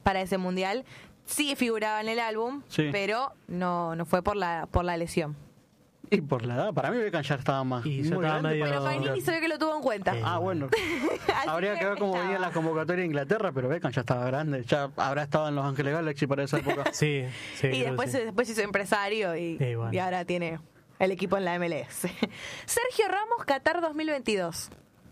para ese mundial. Sí figuraba en el álbum, Sí. pero no fue por la lesión. Y por la edad, para mí Beckham ya estaba más. Y ya muy estaba grande medio- para Pero ese Panini mundial. se ve que lo tuvo en cuenta. Ah, bueno. Así Habría que ver cómo estaba. venía la convocatoria de Inglaterra, pero Beckham ya estaba grande. Ya habrá estado en Los Ángeles Galaxy para esa época. Sí, sí. Y creo después, que sí. después hizo empresario y bueno. ahora tiene el equipo en la MLS. Sergio Ramos, Qatar 2022.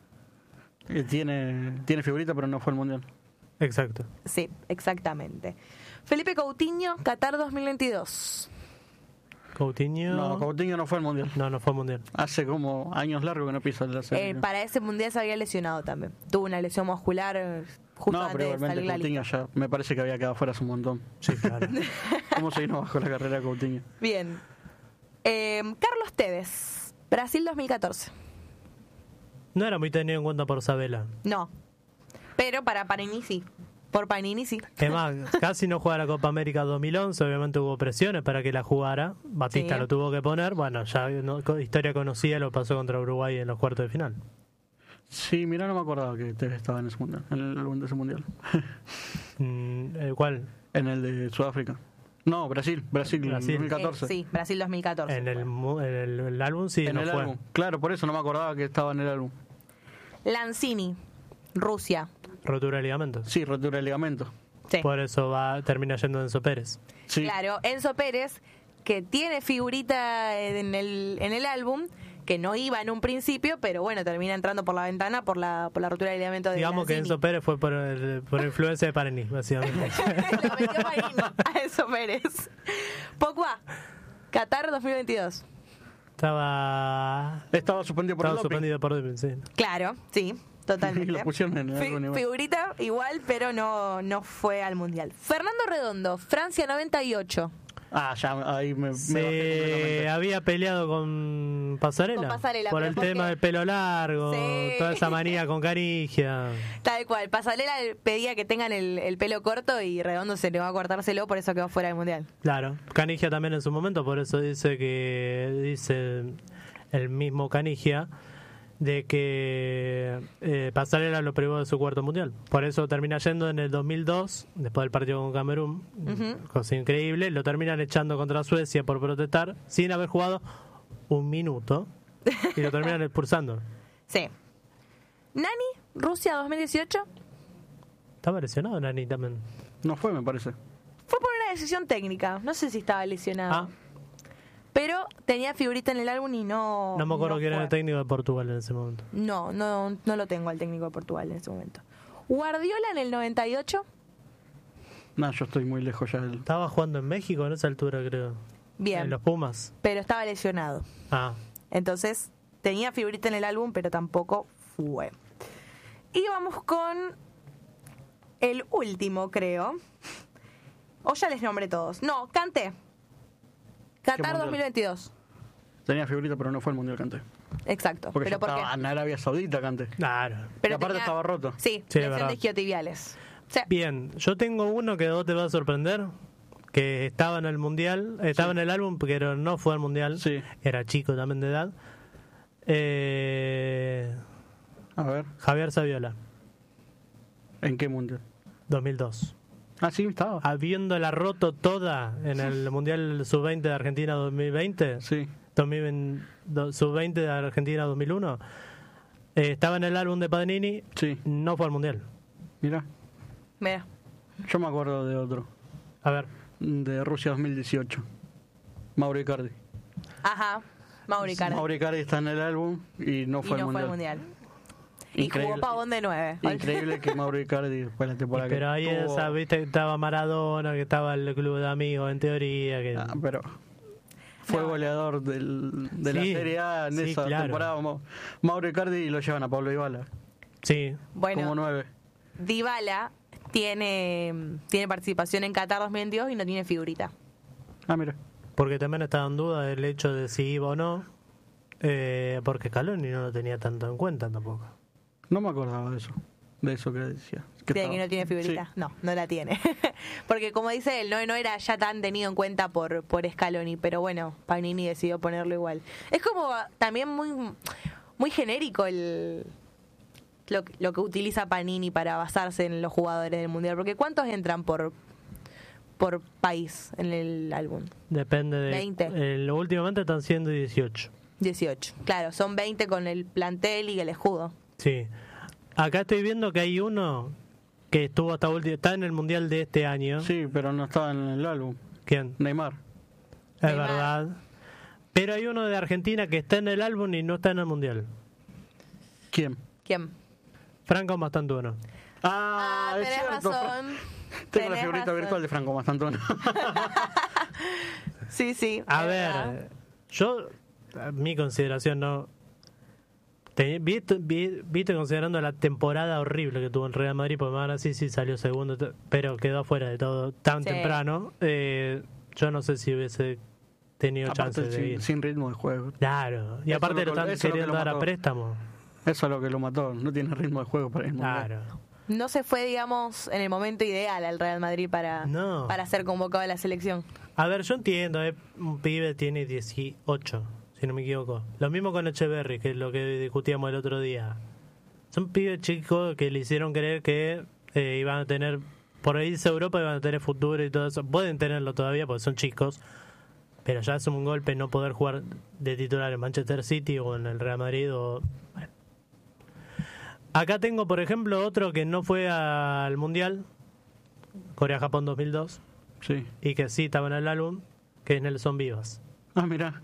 Tiene figurita, pero no fue al mundial. Exacto. Sí, exactamente. Felipe Coutinho, Qatar 2022. Coutinho. No, Coutinho no fue al mundial. No fue al mundial. Hace como años largos que no pisa la selección. Para ese mundial se había lesionado también. Tuvo una lesión muscular justo No, antes pero de igualmente salir la Coutinho lista. ya me parece que había quedado fuera hace un montón. Sí, claro. ¿Cómo se vino bajo la carrera de Coutinho? Bien. Carlos Tevez, Brasil 2014. No era muy tenido en cuenta por Sabela. No. Pero para Panini sí. Por Panini sí. Es más, casi no juega la Copa América 2011. Obviamente hubo presiones para que la jugara. Batista Sí. lo tuvo que poner. Bueno, ya historia conocida, lo pasó contra Uruguay en los cuartos de final. Sí, mira, no me acordaba que Tevez estaba en ese mundial, en el álbum de ese mundial. ¿Cuál? En el de Sudáfrica. No, Brasil 2014. Sí, Brasil 2014. En el álbum sí, en no el fue. álbum. Claro, por eso no me acordaba que estaba en el álbum. Lanzini, Rusia. Rotura de ligamentos. Sí, rotura de ligamento. Sí. Por eso termina yendo Enzo Pérez. Sí. Claro, Enzo Pérez, que tiene figurita en el álbum, que no iba en un principio, pero bueno, termina entrando por la ventana por la rotura de ligamento de Digamos que Lanzini. Enzo Pérez fue por influencia de Panini, básicamente. Lo metió Panini a Enzo Pérez. Pogba, Qatar 2022. Estaba Estaba suspendido por el doping. suspendido por doping, sí. Claro, sí, totalmente. Y lo pusieron en el álbum igual. Figurita igual, pero no fue al Mundial. Fernando Redondo, Francia 98. Ah, ya ahí me bajé Se completamente. había peleado con Pasarela, Con Pasarela, por pero el ¿por tema qué? del pelo largo, Sí. toda esa manía con Canigia. Tal cual, Pasarela pedía que tengan el pelo corto y Redondo se le va a cortárselo, por eso quedó fuera del Mundial. Claro, Canigia también en su momento, por eso dice el mismo Canigia de que Pasarela lo privó de su cuarto mundial. Por eso termina yendo en el 2002, después del partido con Camerún, cosa increíble, lo terminan echando contra Suecia por protestar sin haber jugado un minuto y lo terminan expulsando. Sí. Nani, Rusia 2018. Estaba lesionado Nani también. No fue, me parece. Fue por una decisión técnica. No sé si estaba lesionado. Ah, Pero tenía figurita en el álbum y no. no me acuerdo quién era fue. el técnico de Portugal en ese momento. No lo tengo al técnico de Portugal en ese momento. Guardiola en el 98. No, yo estoy muy lejos ya del... Estaba jugando en México en esa altura, creo. Bien. En los Pumas. Pero estaba lesionado. Ah, Entonces tenía figurita en el álbum, pero tampoco fue. Y vamos con el último, creo. O ya les nombré todos. No, Kanté. Qatar mundial? 2022. Tenía figurita, pero no fue al mundial Kanté. Exacto. Porque ¿Pero ya por qué? estaba en Arabia Saudita Kanté. claro. Pero y aparte tenía- estaba roto. Sí, Sí, es lesión verdad. de isquiotibiales. Sí. Bien, yo tengo uno que vos te vas a sorprender, que estaba en el mundial, estaba en el álbum, pero no fue al mundial, Sí. era chico también de edad. A ver, Javier Saviola, ¿en qué mundial? 2002. Ah, sí, estaba. Habiéndola roto toda en el mundial sub-20 de Argentina 2020, Sí. sub-20 de Argentina 2001, estaba en el álbum de Panini, Sí, no fue al mundial. mira. Mira. Yo me acuerdo de otro. A ver, De Rusia 2018. Mauro Icardi. Ajá. Mauri Icardi. Mauro Icardi está en el álbum y no Y fue al no fue mundial. al mundial. Y jugó Pavón de 9. Increíble que Mauro Icardi después de la temporada pero ahí que tuvo... viste que estaba Maradona, que estaba el club de amigos en teoría, que pero fue No. goleador de la Sí, Serie A en sí, esa claro. temporada. Mauro Icardi y lo llevan a Pablo Dybala sí. Bueno, como 9. Dybala tiene participación en Qatar 2022 y no tiene figurita. Ah, mira. Porque también estaba en duda el hecho de si iba o no, porque Scaloni no lo tenía tanto en cuenta tampoco. No me acordaba de eso que decía. De que estaba. no tiene figurita. Sí. No la tiene. Porque como dice él, no era ya tan tenido en cuenta por Scaloni, pero bueno, Panini decidió ponerlo igual. Es como también muy genérico lo que utiliza Panini para basarse en los jugadores del Mundial. Porque ¿cuántos entran por país en el álbum? Depende de... 20. Últimamente están siendo 18. 18. Claro, son 20 con el plantel y el escudo. Sí. Acá estoy viendo que hay uno que estuvo hasta último, está en el Mundial de este año. Sí, pero no estaba en el álbum. ¿Quién? Neymar. Es Neymar. verdad. Pero hay uno de Argentina que está en el álbum y no está en el Mundial. ¿Quién? ¿Quién? Franco Mastantuono. Ah, es tenés cierto. razón. Tengo la Tenés figurita razón. virtual de Franco Mastantuono. Sí, sí. A es ver, verdad. yo, mi consideración, no. Viste considerando la temporada horrible que tuvo el Real Madrid, porque ahora sí salió segundo, pero quedó afuera de todo tan Sí. temprano. Yo no sé si hubiese tenido chance Aparte, de ir. sin ritmo de juego. Claro, y Eso aparte es lo lo que- están eso es lo que queriendo lo dar a mató. préstamo. Eso es lo que lo mató. No tiene ritmo de juego para el Mundial. Claro. No se fue, digamos, en el momento ideal al Real Madrid para ser convocado a la selección. A ver, yo entiendo, un pibe tiene 18, si no me equivoco. Lo mismo con Echeverry, que es lo que discutíamos el otro día. Son pibes chicos que le hicieron creer que iban a tener, por irse a Europa iban a tener futuro y todo eso. Pueden tenerlo todavía porque son chicos, pero ya es un golpe no poder jugar de titular en Manchester City o en el Real Madrid. Bueno. Acá tengo, por ejemplo, otro que no fue al Mundial, Corea-Japón 2002. Sí. Y que sí estaba en el álbum, que es Nelson Vivas. Ah, mirá.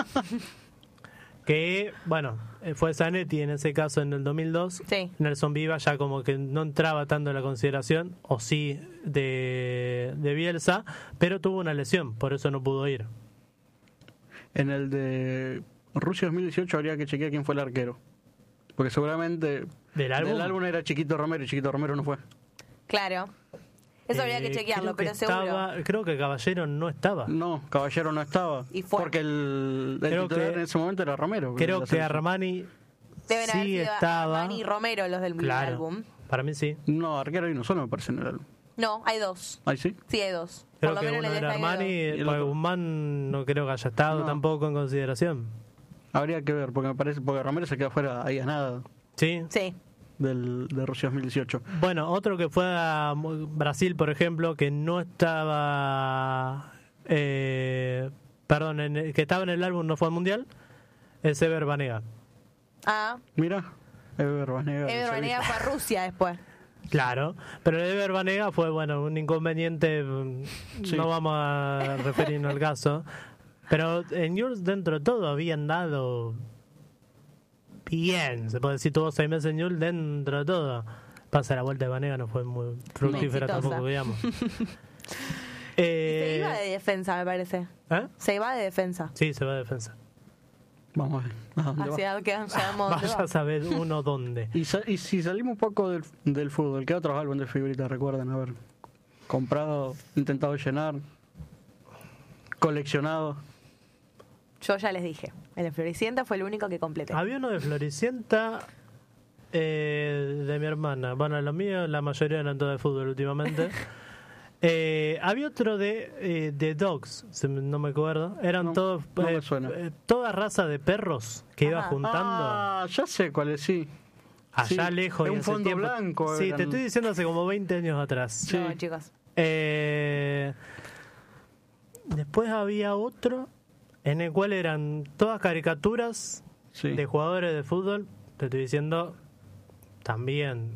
Que, bueno, fue Zanetti en ese caso en el 2002. Sí. Nelson Vivas ya como que no entraba tanto en la consideración, o sí, de Bielsa, pero tuvo una lesión, por eso no pudo ir. En el de Rusia 2018 habría que chequear quién fue el arquero. Porque seguramente ¿Del álbum? era Chiquito Romero y Chiquito Romero no fue. Claro. Eso habría que chequearlo, pero seguro. Creo que Caballero no estaba. No, Caballero no estaba. Y fue. Porque el Creo titular que- en ese momento era Romero. Creo La que selección. Armani Deben haber sí sido estaba. Armani y Romero los del Claro, álbum. para mí sí. No, arquero hay uno solo, me parece, en el álbum. No, hay dos. ¿Ahí sí? Sí, hay dos. Creo Por que lo menos uno en el era estadio Armani, hay dos. Y el porque otro- Guzmán no creo que haya estado No. tampoco en consideración. Habría que ver, porque me parece, porque Romero se queda fuera ahí a nada Sí. Sí. de Rusia 2018. Bueno, otro que fue a Brasil, por ejemplo, que no estaba... perdón, que estaba en el álbum, no fue al Mundial, es Ever Banega. Ah, Mira, Ever Banega. Ever Banega fue a Rusia después. Claro, pero Ever Banega fue, bueno, un inconveniente, Sí. no vamos a referirnos al caso, pero en Newell's dentro de todo habían dado bien, se puede decir, tuvo 6 meses en Newell's dentro de todo. Pasa la vuelta de Banega, no fue muy fructífera exitosa. tampoco, digamos. Se iba de defensa, me parece. ¿Eh? Se iba de defensa. Sí, se va a defensa. Vamos a ver. ¿A dónde va? Hacia que sabemos dónde Vaya va. a saber uno dónde. Y si salimos un poco del fútbol, ¿qué otros álbumes de figuritas recuerdan haber comprado, intentado llenar, coleccionado? Yo ya les dije. El de Floricienta fue el único que completé. Había uno de Floricienta de mi hermana. Bueno, los míos, la mayoría eran todos de fútbol últimamente. Había otro de Dogs, no me acuerdo. Eran No, todos no me suena. toda raza de perros que iba Ajá. juntando Ah, ya sé cuál es, sí. allá sí, lejos. de y un hace fondo tiempo. blanco Sí, eran. te estoy diciendo hace como 20 años atrás. No, chicos. Después había otro en el cual eran todas caricaturas Sí. de jugadores de fútbol. Te estoy diciendo también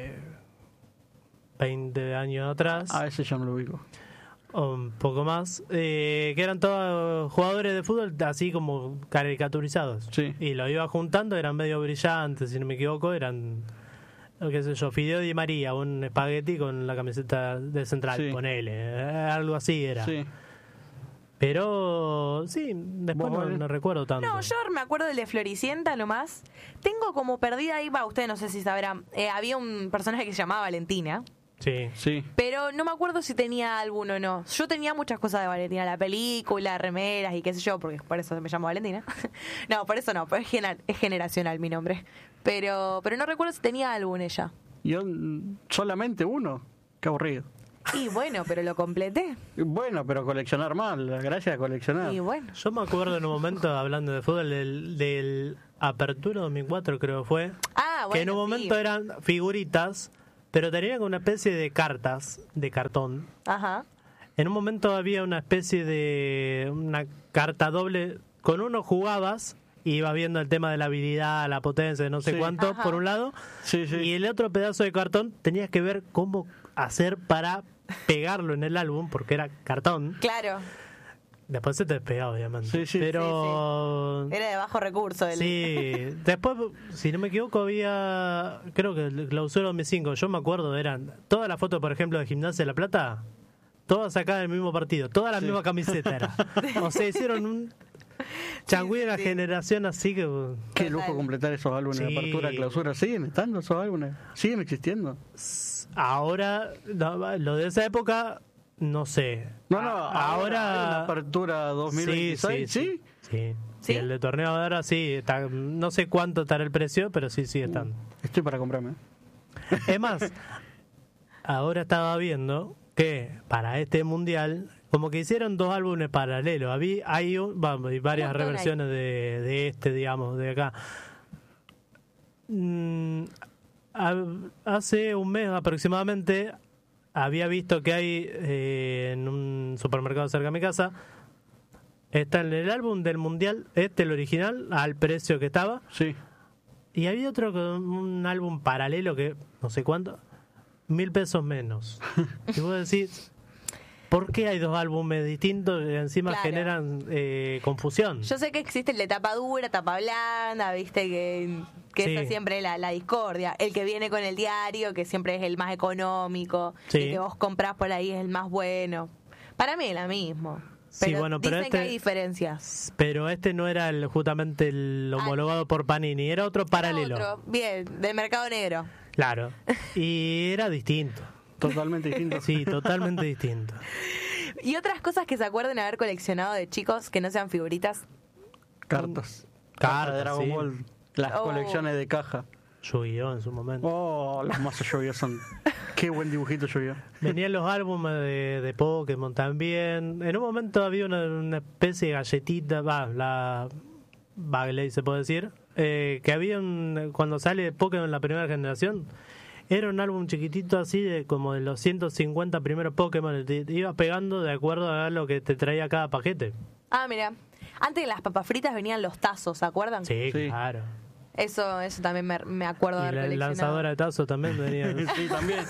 20 años atrás Ah, ese ya me lo ubico. o un poco más, que eran todos jugadores de fútbol así como caricaturizados. Sí. Y lo iba juntando, eran medio brillantes, si no me equivoco, eran, qué sé yo, Fideo Di María, un espagueti con la camiseta de Central, Sí. ponele, algo así era. Sí. Pero sí, después ¿Vos, Valen? no recuerdo tanto. No, yo me acuerdo del de Floricienta nomás. Tengo como perdida ahí, va, ustedes no sé si sabrán. Había un personaje que se llamaba Valentina. Sí. Sí. Pero no me acuerdo si tenía alguno o no. Yo tenía muchas cosas de Valentina, la película, remeras y qué sé yo, porque por eso me llamo Valentina. No, por eso no, pues es generacional mi nombre. Pero no recuerdo si tenía alguno ella. Yo solamente uno. Qué aburrido. Y bueno, pero lo completé. Bueno, pero coleccionar mal, la gracia de coleccionar. Y bueno. Yo me acuerdo en un momento, hablando de fútbol, del Apertura 2004 creo que fue. Ah, que en un bueno, momento sí. eran figuritas, pero tenían una especie de cartas de cartón. Ajá. En un momento había una especie de una carta doble. Con uno jugabas y ibas viendo el tema de la habilidad, la potencia, no sé Sí. cuánto, Ajá. por un lado. Sí, sí. Y el otro pedazo de cartón tenías que ver cómo hacer para pegarlo en el álbum, porque era cartón. Claro. Después se te despegaba, obviamente. Sí, sí. Pero... Era de bajo recurso. Sí, después, si no me equivoco, había, creo que el Clausura 2005, yo me acuerdo, eran todas las fotos, por ejemplo, de Gimnasia de La Plata, todas sacadas del mismo partido, toda la misma camiseta era. O sea, hicieron un changüí de la generación así que... Qué lujo completar esos álbumes de Sí. apertura, clausura. ¿Siguen estando esos álbumes? ¿Siguen existiendo? Ahora, no, lo de esa época, no sé. No, no, ahora hay una ahora... apertura 2026, ¿sí? Sí. ¿Sí? Y el de torneo de ahora sí, está, no sé cuánto estará el precio, pero sí sigue estando. Estoy para comprarme. Es más, ahora estaba viendo que para este mundial, como que hicieron dos álbumes paralelos. Hay varias montón reversiones de este, digamos, de acá. Hace un mes aproximadamente había visto que hay en un supermercado cerca de mi casa, está en el álbum del mundial, el original, al precio que estaba. Sí. Y había otro con un álbum paralelo que no sé cuánto, 1.000 pesos menos. Y vos decís, ¿por qué hay dos álbumes distintos que encima Claro. generan confusión? Yo sé que existe el de tapa dura, tapa blanda, viste que Sí. esa siempre es la discordia. El que viene con el diario, que siempre es el más económico, Sí. el que vos comprás por ahí es el más bueno. Para mí es lo mismo. Sí, Pero bueno, pero dicen que este- hay diferencias. Pero este no era justamente el homologado por Panini, era otro paralelo. Otro, bien, del mercado negro. Claro. Y era distinto. Totalmente distinto. Sí, totalmente distinto. Y otras cosas que se acuerden haber coleccionado de chicos que no sean figuritas. Cartas. Cartas, de Dragon sí. Ball. Las Oh. colecciones de caja. Yu-Gi-Oh en su momento. Oh, los mazos Yu-Gi-Oh son. Qué buen dibujito Yu-Gi-Oh. Venían los álbumes de Pokémon también. En un momento había una especie de galletita, la Bagley se puede decir, que había cuando sale Pokémon la primera generación, era un álbum chiquitito así de como de los 150 primeros Pokémon, te ibas pegando de acuerdo a lo que te traía cada paquete. Ah, mira. Antes de las papas fritas venían los tazos, ¿se acuerdan? Sí, Sí. claro. Eso también me acuerdo de Y haber la coleccionado. lanzadora de tazo también venía. Sí, también.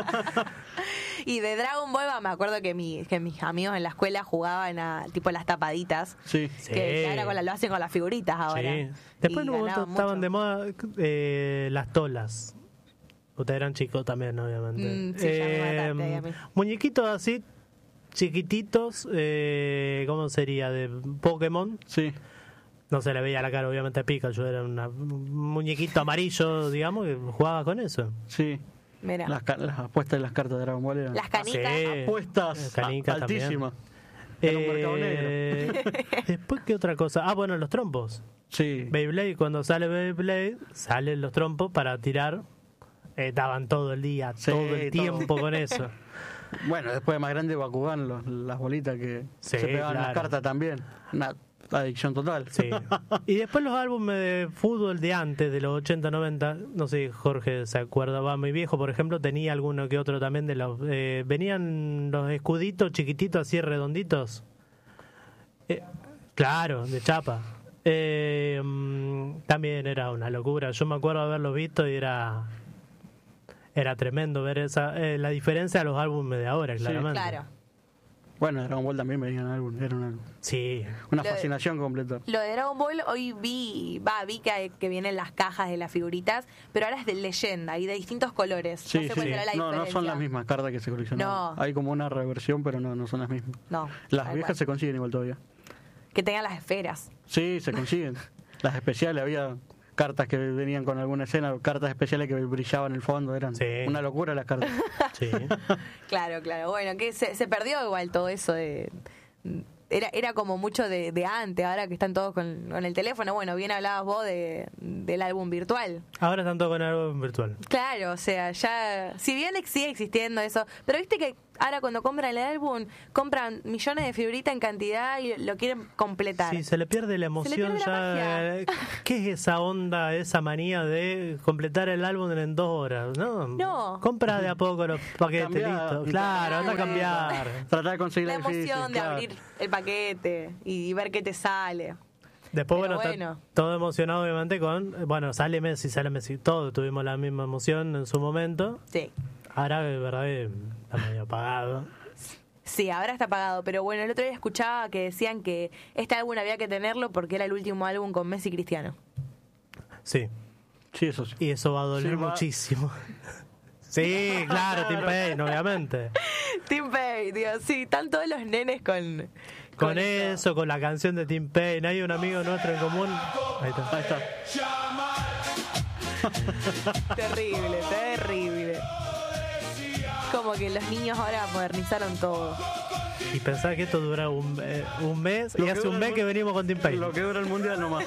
Y de Dragon Ball me acuerdo que mis amigos en la escuela jugaban a tipo las tapaditas. Sí. Sí. Que ahora lo hacen con las figuritas ahora. Sí. Después Y en un momento ganaban estaban mucho. de moda las tolas. Ustedes eran chicos también, obviamente. Sí, ya me mataste ahí a mí. Muñequitos así, chiquititos, ¿cómo sería? De Pokémon. Sí. No se le veía la cara, obviamente, a Pikachu. Era un muñequito amarillo, digamos, que jugaba con eso. Sí. Mira. Las apuestas de las cartas de Dragon Ball eran Las canicas. Sí. apuestas Canicas también. altísimas. Era un mercado Después, ¿qué otra cosa? Ah, bueno, los trompos. Sí. Beyblade, cuando sale Beyblade, salen los trompos para tirar. Estaban todo el día, Sí, todo el todo. tiempo con eso. Bueno, después de más grande Bakugan, las bolitas que Sí, se pegaban en las claro. cartas también. Una adicción total. Sí. Y después los álbumes de fútbol de antes, de los 80, 90, no sé, Jorge se acuerda, va, mi viejo, por ejemplo, tenía alguno que otro también de los... venían los escuditos chiquititos, así redonditos. Claro, de chapa. También era una locura. Yo me acuerdo haberlos visto y era tremendo ver la diferencia de los álbumes de ahora, claramente. Claro. Bueno, Dragon Ball también venía en álbum. Era Sí. una Lo de- fascinación completa. Lo de Dragon Ball hoy vi que vienen las cajas de las figuritas, pero ahora es de leyenda y de distintos colores. Sí, no sé sí. cuál será la No, no diferencia. son las mismas cartas que se coleccionaban. No. Hay como una reversión, pero no son las mismas. No. Las tal viejas cual. se consiguen igual todavía. Que tengan las esferas. Sí, se consiguen. Las especiales, había cartas que venían con alguna escena, cartas especiales que brillaban en el fondo, eran Sí. una locura las cartas. Sí. Claro, claro. Bueno, que se perdió igual todo eso de... Era como mucho de antes, ahora que están todos con el teléfono. Bueno, bien hablabas vos del álbum virtual. Ahora están todos con algo virtual. Claro, o sea, ya... Si bien sigue existiendo eso, pero viste que ahora cuando compran el álbum, compran millones de figuritas en cantidad y lo quieren completar. Sí, se le pierde la emoción pierde la ya. ¿Qué es esa onda, esa manía de completar el álbum en 2 horas? No. Compra de a poco los paquetes, Cambiar. listo. Claro, anda a cambiar. Tratar de conseguir la difícil, emoción de claro. abrir el paquete y ver qué te sale. Después, Pero bueno, bueno. está todo emocionado obviamente con, sale Messi, todos tuvimos la misma emoción en su momento. Sí. Ahora, de verdad, está medio apagado. Sí, ahora está pagado, pero bueno, el otro día escuchaba que decían que este álbum había que tenerlo porque era el último álbum con Messi y Cristiano. Sí, Sí, eso sí. y eso va a doler Sí, muchísimo. Sí, claro, Tim Payne, obviamente. Tim Payne, tío, sí, están todos los nenes Con eso, con la canción de Tim Payne. Hay un amigo nuestro en común. Ahí está. Ahí está. Terrible. Como que los niños ahora modernizaron todo. Y pensaba que esto dura un mes. Lo Y que hace dura un mes el que venimos con Tim Payne. Lo que dura el mundial nomás.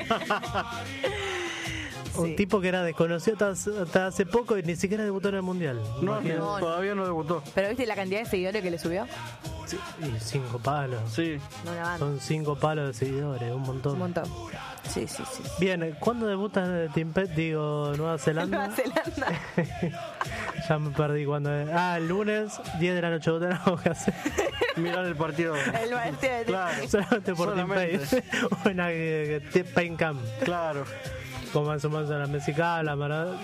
Un Sí. tipo que era desconocido hasta hace poco y ni siquiera debutó en el mundial. No, Imagínate. No. todavía no debutó. Pero viste la cantidad de seguidores que le subió. Sí, y 5 palos. Sí. No, una banda. Son 5 palos de seguidores, un montón. Un montón. Sí. Bien, ¿cuándo debuta Tim Payne? Digo, Nueva Zelanda. Nueva Zelanda. Ya me perdí cuando es. El lunes, 10 de la noche, vos tenés algo que hacer. Mirar el partido. El partido de Claro. Solamente por Tim Payne. Solamente. Una Tim Payne Camp. Claro. Como en su momento la mexicana, la Maradona.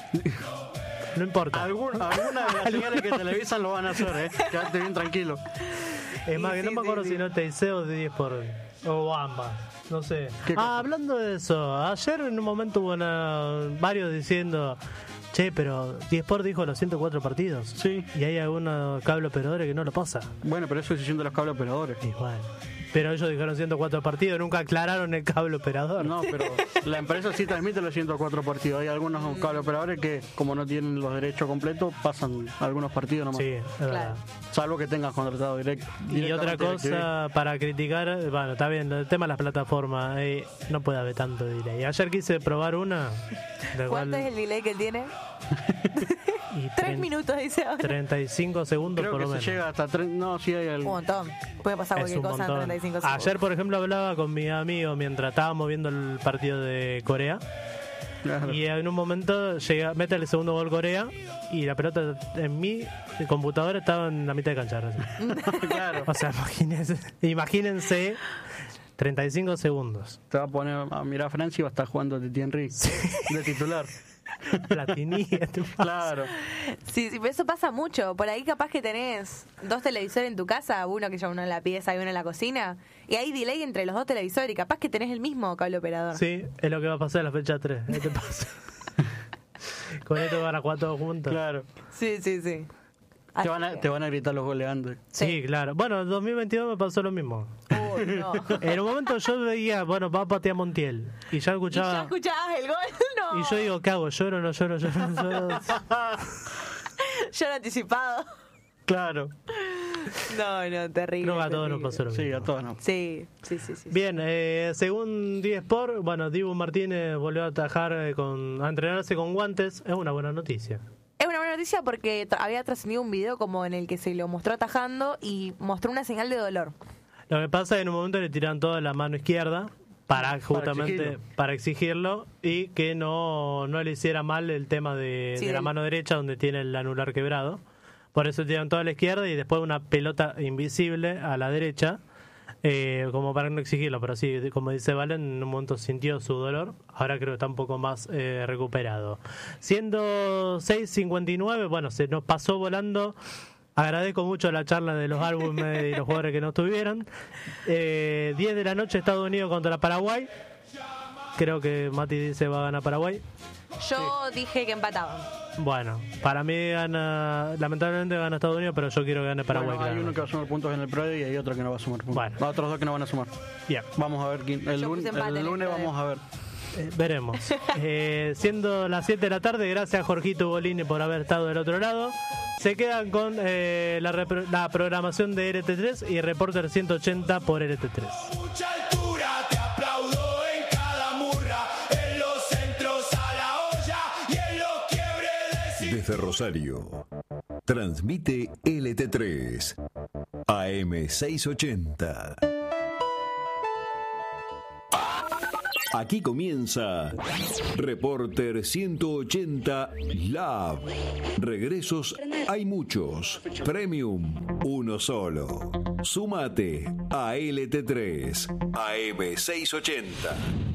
No importa. Alguna de las señales que televisan lo van a hacer, Quédate bien tranquilo. Es más, que no me acuerdo si no te hice o de 10 por. O ambas. No sé. ¿Qué cosa? Hablando de eso, ayer en un momento hubo varios diciendo. Che, pero 10 por dijo los 104 partidos. Sí. Y hay algunos cable operadores que no lo pasa. Bueno, pero eso es decisión de los cable operadores. Igual. Pero ellos dijeron 104 partidos, nunca aclararon el cable operador. No, pero la empresa sí transmite los 104 partidos. Hay algunos cable operadores que, como no tienen los derechos completos, pasan algunos partidos nomás. Sí, es verdad. Salvo que tengas contratado directo. Y otra cosa para criticar, bueno, está bien, el tema de las plataformas, no puede haber tanto delay. Ayer quise probar una. ¿Cuánto es el delay que él tiene? Y 3 minutos, dice ahora. 35 segundos Creo por que lo se menos. llega hasta 3. No, sí hay Un algo. montón. Puede pasar Es cualquier un cosa en montón. 35 segundos. Ayer, por ejemplo, hablaba con mi amigo mientras estábamos viendo el partido de Corea. Claro. Y en un momento mete el segundo gol Corea y la pelota en mi computadora estaba en la mitad de cancha. Claro. O sea, imagínense 35 segundos. Te va a poner a mirar a Francia y va a estar jugando de Thierry de titular. Platini. Claro. Sí, pero eso pasa mucho. Por ahí capaz que tenés 2 televisores en tu casa, uno que ya uno en la pieza y uno en la cocina, y hay delay entre los 2 televisores y capaz que tenés el mismo cable operador. Sí, es lo que va a pasar en la fecha 3. ¿Qué te pasa? Con esto van a jugar todos juntos. Claro. Sí. Así que- Te van a gritar los goles antes. Sí, claro. Bueno, en 2022 me pasó lo mismo. Uy, no. En un momento yo veía, bueno, va a patear Montiel. Y ya ¿Y ya escuchaba. escuchabas el gol? No. Y yo digo, ¿qué hago? ¿Lloro o no lloro? ¿Lloro o no lloro? Ya era anticipado. Claro. No, terrible. Creo que a todos terrible. nos pasó lo mismo. Sí, a todos no. Sí. Bien, según D-Sport, bueno, Dibu Martínez volvió a atajar a entrenarse con guantes. Es una buena noticia. Es una buena noticia porque había trascendido un video como en el que se lo mostró atajando y mostró una señal de dolor. Lo que pasa es que en un momento le tiran toda la mano izquierda para justamente para exigirlo y que no le hiciera mal el tema de la mano derecha donde tiene el anular quebrado. Por eso tiran toda a la izquierda y después una pelota invisible a la derecha, como para no exigirlo. Pero sí, como dice Valen, en un momento sintió su dolor. Ahora creo que está un poco más recuperado. Siendo 6:59, bueno, se nos pasó volando. Agradezco mucho la charla de los álbumes y los jugadores que no estuvieron. 10 de la noche, Estados Unidos contra Paraguay. Creo que Mati dice va a ganar Paraguay. Yo dije que empataban. Bueno, para mí lamentablemente gana Estados Unidos, pero yo quiero que gane Paraguay. Bueno, hay claro. uno que va a sumar puntos en el predio y hay otro que no va a sumar puntos. Bueno. Otros 2 que no van a sumar. Bien, Vamos a ver quién. El Yo puse empate en el lunes predio. vamos a ver. veremos. Siendo las 7 de la tarde, gracias Jorgito Bolini por haber estado del otro lado. Se quedan con la programación de RT3 y Reporter 180 por RT3. Mucha altura, te aplaudo en cada murra, en los centros a la olla y en los quiebres de Desde Rosario, Transmite LT3 AM680. Aquí comienza Reporter 180 Lab. Regresos hay muchos. Premium, uno solo. Súmate a LT3 AM680.